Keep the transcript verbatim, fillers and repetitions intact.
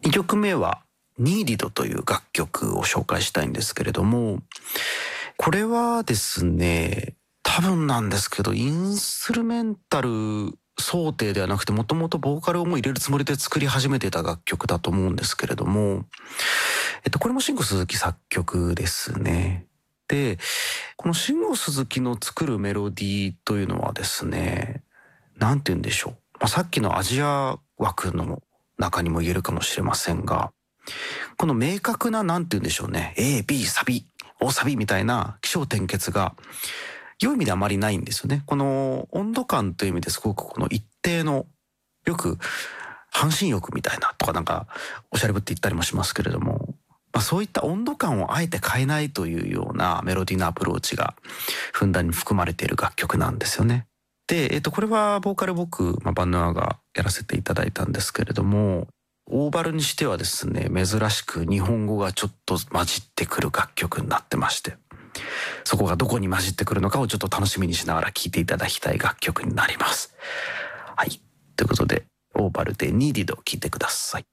にきょくめはニーディドという楽曲を紹介したいんですけれども、これはですね、多分なんですけど、インストゥルメンタル想定ではなくて、もともとボーカルをも入れるつもりで作り始めていた楽曲だと思うんですけれども、えっと、これも慎吾鈴木作曲ですね。で、この慎吾鈴木の作るメロディーというのはですね、なんて言うんでしょう。まあ、さっきのアジア枠の中にも言えるかもしれませんが、この明確ななんて言うんでしょうね。A、B、サビ、大サビみたいな起承転結が良い意味であまりないんですよね。この温度感という意味ですごくこの一定の、よく半身浴みたいなとかなんかおしゃれぶって言ったりもしますけれども、まあ、そういった温度感をあえて変えないというようなメロディーのアプローチがふんだんに含まれている楽曲なんですよね。で、えっと、これはボーカル僕、まあ、バンヌアがやらせていただいたんですけれども、オーバルにしてはですね、珍しく日本語がちょっと混じってくる楽曲になってまして、そこがどこに混じってくるのかをちょっと楽しみにしながら聴いていただきたい楽曲になります。はい。ということで、オーバルでニーディドを聴いてください。